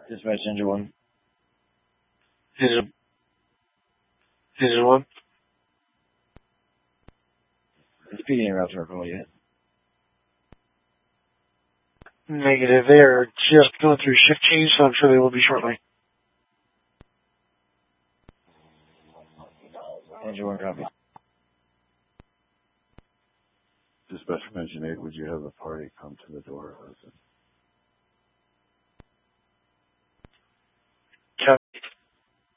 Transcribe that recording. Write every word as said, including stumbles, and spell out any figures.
Dispatch engine one. Engine, engine one. Speeding route to our call yet. Negative. They are just going through shift change, so I'm sure they will be shortly. Engine one copy. Dispatch from Engine eight, would you have the party come to the door?